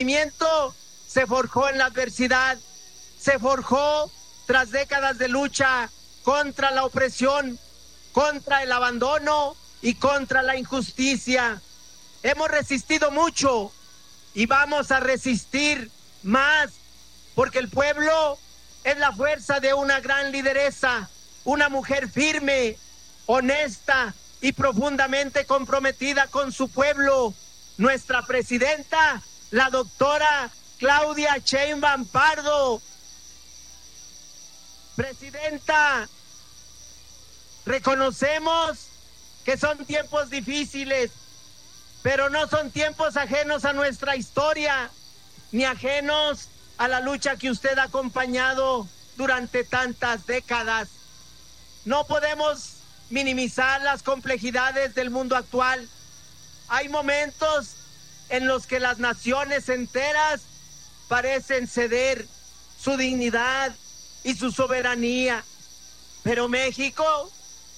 movimiento se forjó en la adversidad, se forjó tras décadas de lucha contra la opresión, contra el abandono y contra la injusticia. Hemos resistido mucho y vamos a resistir más, porque el pueblo es la fuerza de una gran lideresa, una mujer firme, honesta y profundamente comprometida con su pueblo. Nuestra presidenta, la doctora Claudia Sheinbaum Pardo. Presidenta, reconocemos que son tiempos difíciles, pero no son tiempos ajenos a nuestra historia, ni ajenos a la lucha que usted ha acompañado durante tantas décadas. No podemos minimizar las complejidades del mundo actual. Hay momentos en los que las naciones enteras parecen ceder su dignidad y su soberanía, pero México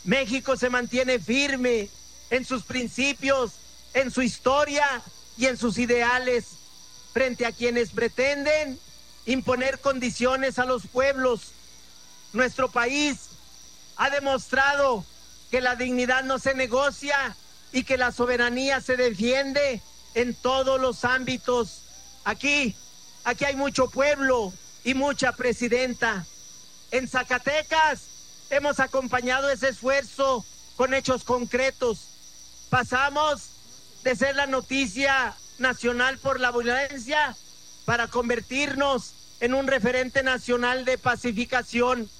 se mantiene firme en sus principios, en su historia y en sus ideales, frente a quienes pretenden imponer condiciones a los pueblos. Nuestro país ha demostrado que la dignidad no se negocia y que la soberanía se defiende en todos los ámbitos. Aquí hay mucho pueblo y mucha presidenta. En Zacatecas hemos acompañado ese esfuerzo con hechos concretos. Pasamos de ser la noticia nacional por la violencia para convertirnos en un referente nacional de pacificación.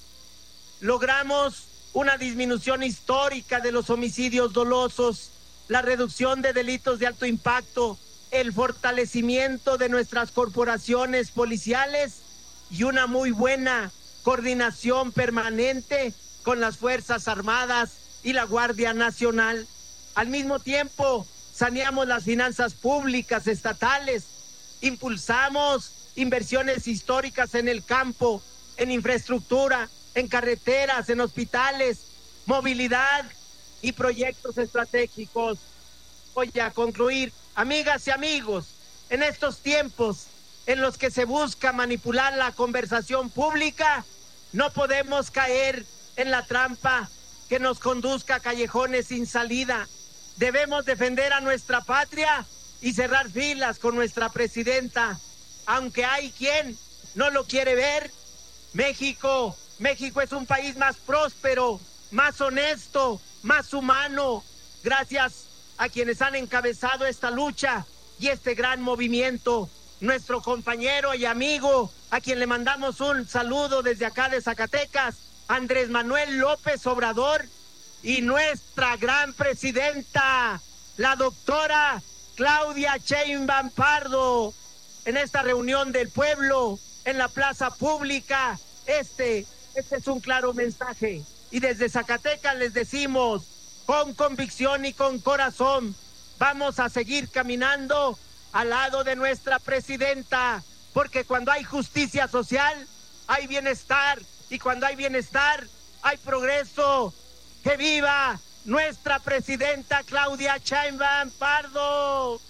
Logramos una disminución histórica de los homicidios dolosos, la reducción de delitos de alto impacto, el fortalecimiento de nuestras corporaciones policiales y una muy buena coordinación permanente con las Fuerzas Armadas y la Guardia Nacional. Al mismo tiempo, saneamos las finanzas públicas estatales, impulsamos inversiones históricas en el campo, en infraestructura, en carreteras, en hospitales, movilidad y proyectos estratégicos. Voy a concluir, amigas y amigos, en estos tiempos en los que se busca manipular la conversación pública, no podemos caer en la trampa que nos conduzca a callejones sin salida. Debemos defender a nuestra patria y cerrar filas con nuestra presidenta. Aunque hay quien no lo quiere ver, México es un país más próspero, más honesto, más humano, gracias a quienes han encabezado esta lucha y este gran movimiento. Nuestro compañero y amigo, a quien le mandamos un saludo desde acá de Zacatecas, Andrés Manuel López Obrador, y nuestra gran presidenta, la doctora Claudia Sheinbaum Pardo, en esta reunión del pueblo, en la plaza pública. Este es un claro mensaje, y desde Zacatecas les decimos, con convicción y con corazón, vamos a seguir caminando al lado de nuestra presidenta, porque cuando hay justicia social, hay bienestar, y cuando hay bienestar, hay progreso. ¡Que viva nuestra presidenta Claudia Sheinbaum Pardo!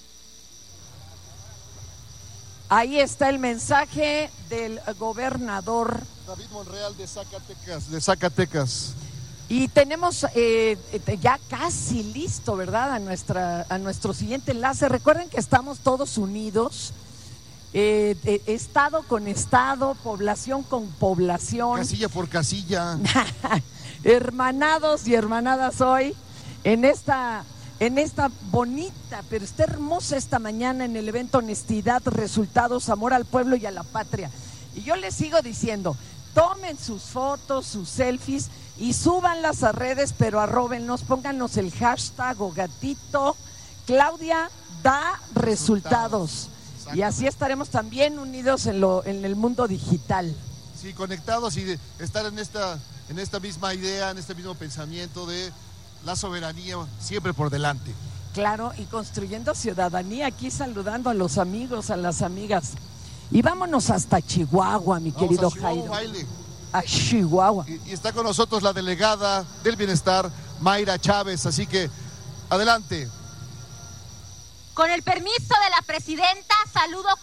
Ahí está el mensaje del gobernador David Monreal de Zacatecas. Y tenemos ya casi listo, ¿verdad? A nuestro siguiente enlace. Recuerden que estamos todos unidos, estado con estado, población con población. Casilla por casilla. Hermanados y hermanadas hoy en esta bonita, pero está hermosa esta mañana en el evento Honestidad, Resultados, Amor al Pueblo y a la Patria. Y yo les sigo diciendo, tomen sus fotos, sus selfies y súbanlas a redes, pero arróbennos, pónganos el hashtag o gatito Claudia da resultados. Y así estaremos también unidos en el mundo digital. Sí, conectados y estar en esta misma idea, en este mismo pensamiento de la soberanía siempre por delante. Claro, y construyendo ciudadanía, aquí saludando a los amigos, a las amigas. Y vámonos hasta Chihuahua, mi querido Jairo. Baile. A Chihuahua. Y está con nosotros la delegada del Bienestar, Mayra Chávez, así que adelante. Con el permiso de la presidenta, saludo con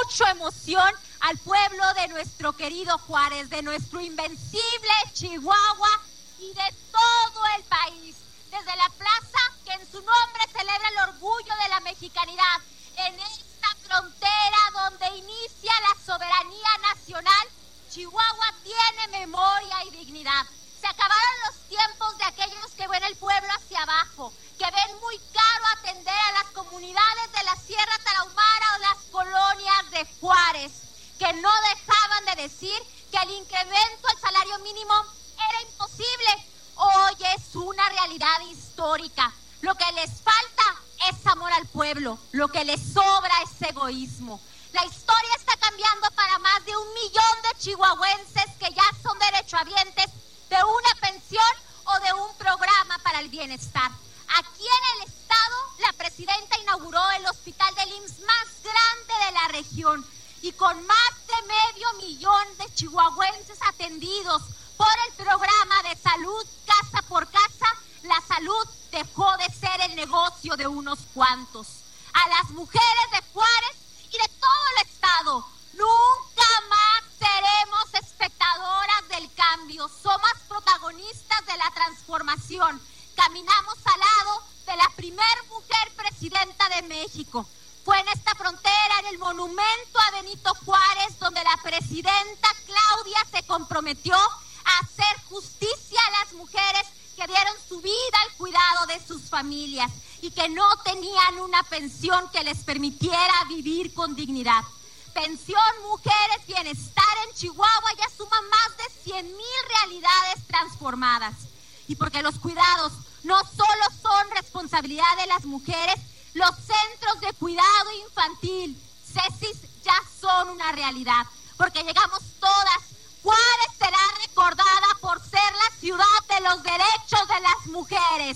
mucha emoción al pueblo de nuestro querido Juárez, de nuestro invencible Chihuahua y de todo el país. Desde la plaza que en su nombre celebra el orgullo de la mexicanidad, en esta frontera donde inicia la soberanía nacional, Chihuahua tiene memoria y dignidad. Se acabaron los tiempos de aquellos que ven el pueblo hacia abajo, que ven muy caro atender a las comunidades de la Sierra Tarahumara o las colonias de Juárez, que no dejaban de decir que el incremento al salario mínimo era imposible. Hoy es una realidad histórica. Lo que les falta es amor al pueblo, lo que les sobra es egoísmo. La historia está cambiando para más de 1 millón de chihuahuenses que ya son derechohabientes de una pensión o de un programa para el bienestar. Aquí en el estado, la presidenta inauguró el hospital del IMSS más grande de la región y con más de 500,000 de chihuahuenses atendidos por el programa de salud casa por casa, la salud dejó de ser el negocio de unos cuantos. A las mujeres de Juárez y de todo el estado, nunca más seremos espectadoras del cambio, somos protagonistas de la transformación. Caminamos al lado de la primer mujer presidenta de México. Fue en esta frontera, en el monumento a Benito Juárez, donde la presidenta Claudia se comprometió a hacer justicia a las mujeres que dieron su vida al cuidado de sus familias y que no tenían una pensión que les permitiera vivir con dignidad. Pensión Mujeres Bienestar en Chihuahua ya suma más de 100,000 realidades transformadas. Y porque los cuidados no solo son responsabilidad de las mujeres, los centros de cuidado infantil, CECIS, ya son una realidad. Porque llegamos todas. Juárez será recordada por ser la ciudad de los derechos de las mujeres.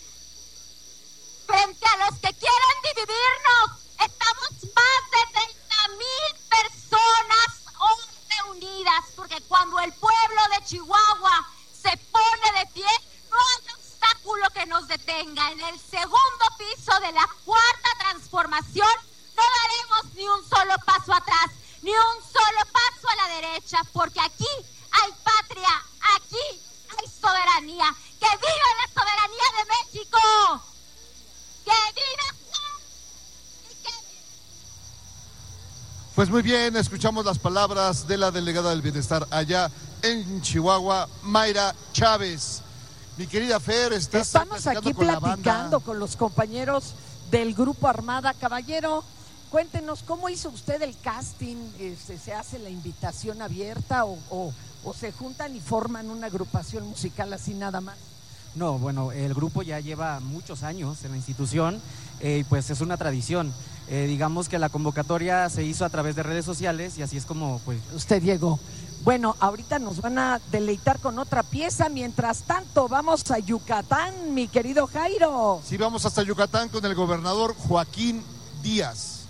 Frente a los que quieren dividirnos, estamos más de 30,000 personas hoy reunidas, porque cuando el pueblo de Chihuahua se pone de pie, no hay obstáculo que nos detenga. En el segundo piso de la cuarta transformación no daremos ni un solo paso atrás, ni un solo paso a la derecha, porque aquí hay patria, aquí hay soberanía. ¡Que viva la soberanía de México! ¡Que viva! Pues muy bien, escuchamos las palabras de la delegada del bienestar allá en Chihuahua, Mayra Chávez. Mi querida Fer, estamos aquí platicando con los compañeros del Grupo Armada. Caballero, cuéntenos, ¿cómo hizo usted el casting? ¿Se hace la invitación abierta o se juntan y forman una agrupación musical así nada más? No, bueno, el grupo ya lleva muchos años en la institución, pues es una tradición. Digamos que la convocatoria se hizo a través de redes sociales y así es como pues usted llegó. Bueno, ahorita nos van a deleitar con otra pieza. Mientras tanto, vamos a Yucatán, mi querido Jairo. Sí, vamos hasta Yucatán con el gobernador Joaquín Díaz.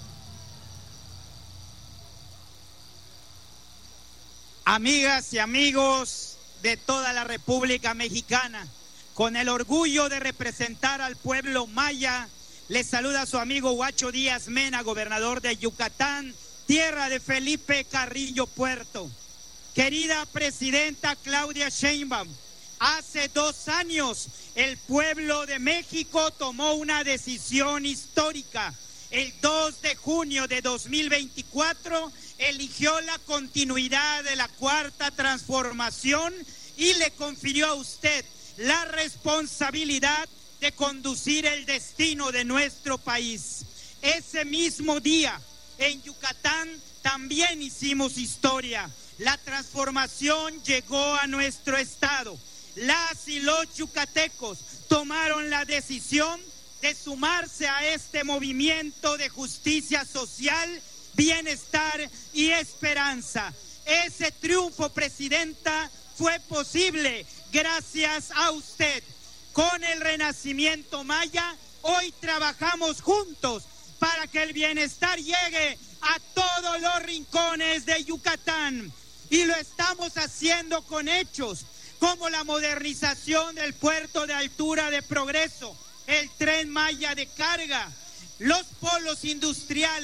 Amigas y amigos de toda la República Mexicana, con el orgullo de representar al pueblo maya, les saluda su amigo Huacho Díaz Mena, gobernador de Yucatán, tierra de Felipe Carrillo Puerto. Querida presidenta Claudia Sheinbaum, hace 2 años el pueblo de México tomó una decisión histórica. El 2 de junio de 2024 eligió la continuidad de la cuarta transformación y le confirió a usted la responsabilidad de conducir el destino de nuestro país. Ese mismo día, en Yucatán, también hicimos historia. La transformación llegó a nuestro estado. Las y los yucatecos tomaron la decisión de sumarse a este movimiento de justicia social, bienestar y esperanza. Ese triunfo, presidenta, fue posible gracias a usted. Con el renacimiento maya, hoy trabajamos juntos para que el bienestar llegue a todos los rincones de Yucatán. Y lo estamos haciendo con hechos, como la modernización del puerto de altura de Progreso, el Tren Maya de carga, los polos industriales,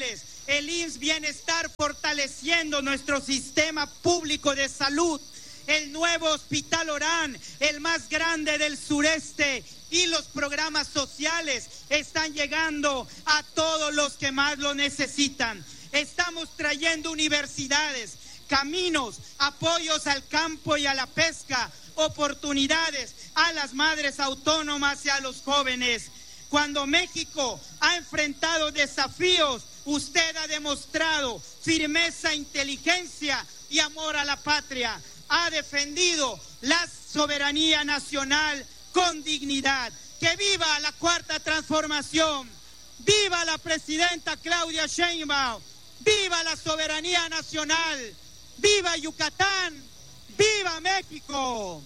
el IMSS Bienestar fortaleciendo nuestro sistema público de salud, el nuevo Hospital Orán, el más grande del sureste, y los programas sociales están llegando a todos los que más lo necesitan. Estamos trayendo universidades, caminos, apoyos al campo y a la pesca, oportunidades a las madres autónomas y a los jóvenes. Cuando México ha enfrentado desafíos, usted ha demostrado firmeza, inteligencia y amor a la patria. Ha defendido la soberanía nacional con dignidad. ¡Que viva la Cuarta Transformación! ¡Viva la presidenta Claudia Sheinbaum! ¡Viva la soberanía nacional! ¡Viva Yucatán! ¡Viva México!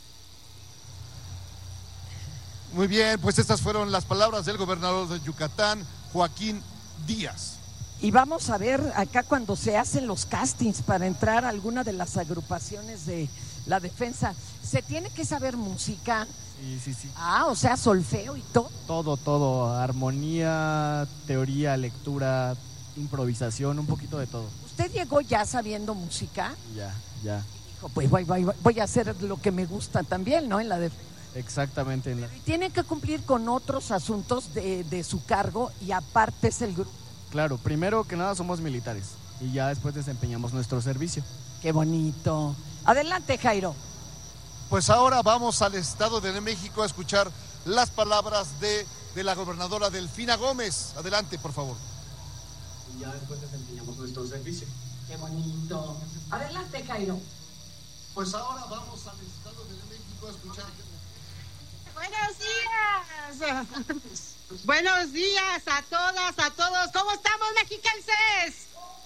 Muy bien, pues estas fueron las palabras del gobernador de Yucatán, Joaquín Díaz. Y vamos a ver acá cuando se hacen los castings para entrar a alguna de las agrupaciones de la defensa, ¿se tiene que saber música? Sí. Ah, o sea, solfeo y todo. Todo, armonía, teoría, lectura, improvisación, un poquito de todo. ¿Usted llegó ya sabiendo música? Ya. Dijo, pues voy a hacer lo que me gusta también, ¿no? En la defensa. Exactamente. Y tienen que cumplir con otros asuntos de su cargo y aparte es el grupo. Claro, primero que nada somos militares y ya después desempeñamos nuestro servicio. Qué bonito. Adelante, Jairo. Pues ahora vamos al Estado de México a escuchar las palabras de la gobernadora Delfina Gómez. Adelante, por favor. Y ya después desempeñamos nuestro servicio. Qué bonito. Adelante, Jairo. Pues ahora vamos al Estado de México a escuchar... Buenos días. Buenos días a todas, a todos. ¿Cómo estamos, mexiquenses?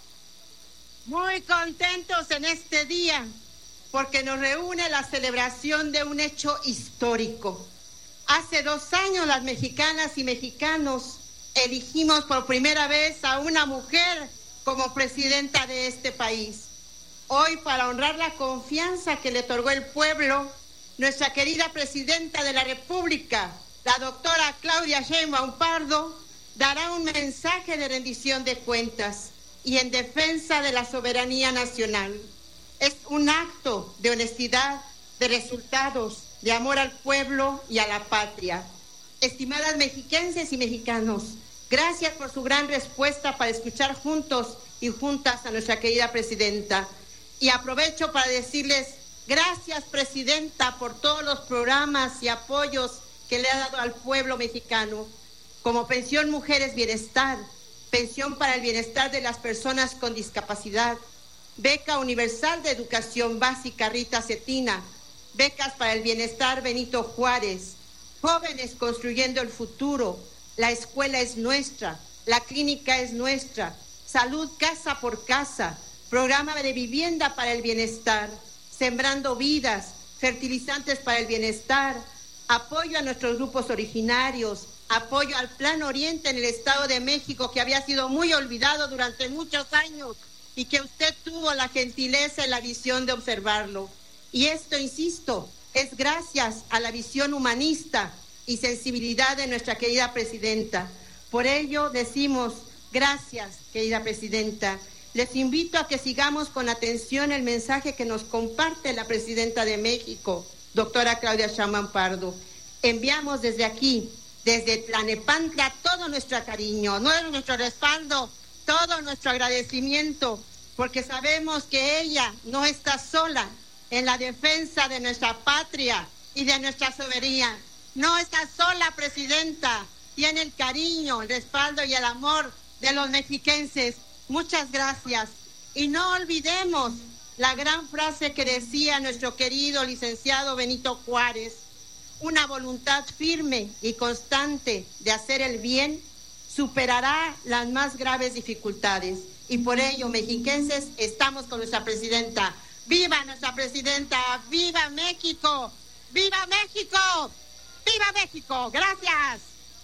Muy contentos en este día porque nos reúne la celebración de un hecho histórico. Hace 2 años las mexicanas y mexicanos elegimos por primera vez a una mujer como presidenta de este país. Hoy, para honrar la confianza que le otorgó el pueblo, nuestra querida presidenta de la República, la doctora Claudia Sheinbaum Pardo, dará un mensaje de rendición de cuentas y en defensa de la soberanía nacional. Es un acto de honestidad, de resultados, de amor al pueblo y a la patria. Estimadas mexiquenses y mexicanos, gracias por su gran respuesta para escuchar juntos y juntas a nuestra querida presidenta. Y aprovecho para decirles gracias, presidenta, por todos los programas y apoyos que le ha dado al pueblo mexicano, como Pensión Mujeres Bienestar, Pensión para el Bienestar de las Personas con Discapacidad, Beca Universal de Educación Básica Rita Cetina, Becas para el Bienestar Benito Juárez, Jóvenes Construyendo el Futuro, La Escuela es Nuestra, La Clínica es Nuestra, Salud Casa por Casa, Programa de Vivienda para el Bienestar, Sembrando Vidas, Fertilizantes para el Bienestar, apoyo a nuestros grupos originarios, apoyo al Plan Oriente en el Estado de México, que había sido muy olvidado durante muchos años y que usted tuvo la gentileza y la visión de observarlo. Y esto, insisto, es gracias a la visión humanista y sensibilidad de nuestra querida presidenta. Por ello decimos gracias, querida presidenta. Les invito a que sigamos con atención el mensaje que nos comparte la presidenta de México, doctora Claudia Sheinbaum Pardo. Enviamos desde aquí, desde Tlalnepantla, todo nuestro cariño, nuestro respaldo, todo nuestro agradecimiento, porque sabemos que ella no está sola en la defensa de nuestra patria y de nuestra soberanía. No está sola, presidenta. Tiene el cariño, el respaldo y el amor de los mexiquenses. Muchas gracias. Y no olvidemos la gran frase que decía nuestro querido licenciado Benito Juárez: una voluntad firme y constante de hacer el bien superará las más graves dificultades. Y por ello, mexiquenses, estamos con nuestra presidenta. ¡Viva nuestra presidenta! ¡Viva México! ¡Viva México! ¡Viva México! ¡Gracias!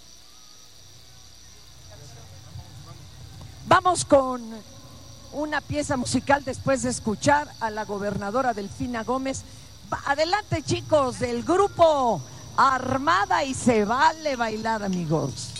Vamos con una pieza musical después de escuchar a la gobernadora Delfina Gómez. Adelante, chicos, del grupo Armada, y se vale bailar, amigos.